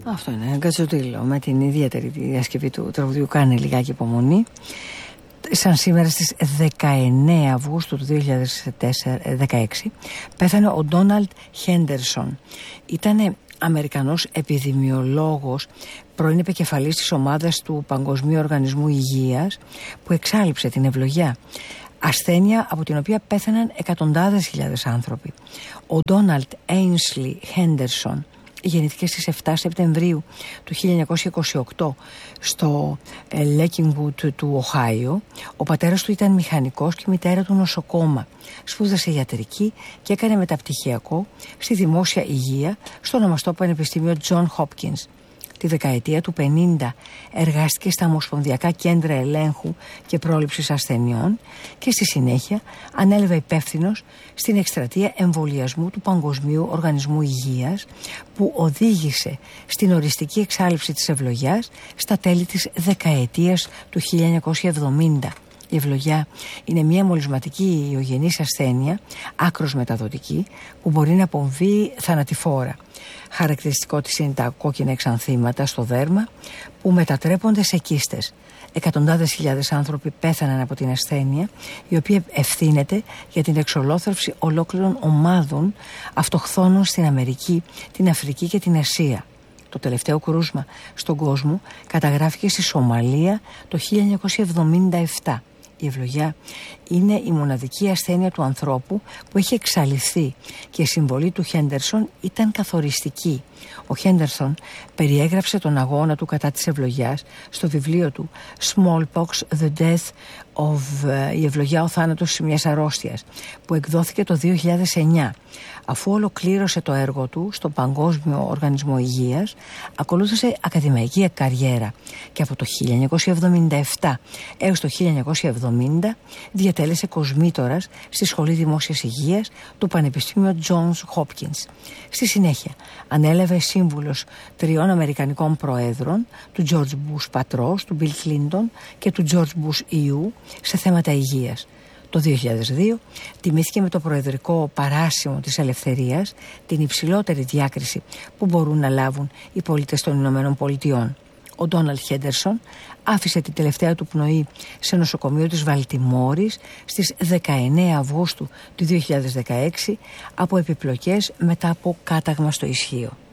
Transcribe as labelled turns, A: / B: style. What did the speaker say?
A: Αυτό είναι, Γκατζοτήλο, με την ιδιαίτερη διασκευή του τραγουδιού «Κάνε λιγάκι υπομονή». Σαν σήμερα στις 19 Αυγούστου του 2016 πέθανε ο Ντόναλντ Χέντερσον. Ήτανε Αμερικανός επιδημιολόγος, πρώην επικεφαλής της ομάδας του Παγκοσμίου Οργανισμού Υγείας, που εξάλειψε την ευλογιά, ασθένεια από την οποία πέθαναν εκατοντάδες χιλιάδες άνθρωποι. Ο Ντόναλντ Έινσλι Χέντερσον γεννήθηκε στις 7 Σεπτεμβρίου του 1928 στο Λέκινγκουτ του Οχάιο. Ο πατέρας του ήταν μηχανικός και η μητέρα του νοσοκόμα. Σπούδασε ιατρική και έκανε μεταπτυχιακό στη δημόσια υγεία στο ονομαστό Πανεπιστήμιο John Hopkins. Τη δεκαετία του 50 εργάστηκε στα Ομοσπονδιακά Κέντρα Ελέγχου και Πρόληψης Ασθενειών και στη συνέχεια ανέλαβε υπεύθυνος στην εκστρατεία εμβολιασμού του Παγκοσμίου Οργανισμού Υγείας, που οδήγησε στην οριστική εξάλειψη της ευλογιάς στα τέλη της δεκαετίας του 1970. Η ευλογιά είναι μια μολυσματική ιογενής ασθένεια, άκρως μεταδοτική, που μπορεί να απομβεί θανατηφόρα. Χαρακτηριστικό της είναι τα κόκκινα εξανθήματα στο δέρμα που μετατρέπονται σε κίστες. Εκατοντάδες χιλιάδες άνθρωποι πέθαναν από την ασθένεια, η οποία ευθύνεται για την εξολόθρευση ολόκληρων ομάδων αυτοχθόνων στην Αμερική, την Αφρική και την Ασία. Το τελευταίο κρούσμα στον κόσμο καταγράφηκε στη Σομαλία το 1977. Η ευλογιά είναι η μοναδική ασθένεια του ανθρώπου που έχει εξαλειφθεί και η συμβολή του Χέντερσον ήταν καθοριστική. Ο Χέντερσον περιέγραψε τον αγώνα του κατά της ευλογιάς στο βιβλίο του Smallpox, The Death of η ευλογιά, ο θάνατος μιας αρρώστιας, που εκδόθηκε το 2009. Αφού ολοκλήρωσε το έργο του στο Παγκόσμιο Οργανισμό Υγείας, ακολούθησε ακαδημαϊκή καριέρα και από το 1977 έως το 1970 διατέλεσε κοσμήτορας στη Σχολή Δημόσιας Υγείας του Πανεπιστήμιου Johns Hopkins. Στη συνέχεια ανέλαβε σύμβουλος 3 Αμερικανικών προέδρων, του George Bush πατρός, του Bill Clinton και του George Bush ιού, σε θέματα υγείας. Το 2002 τιμήθηκε με το προεδρικό παράσημο της ελευθερίας, την υψηλότερη διάκριση που μπορούν να λάβουν οι πολίτες των Ηνωμένων Πολιτειών. Ο Ντόναλντ Χέντερσον άφησε την τελευταία του πνοή σε νοσοκομείο της Βαλτιμόρης στις 19 Αυγούστου του 2016 από επιπλοκές μετά από κάταγμα στο ισχύο.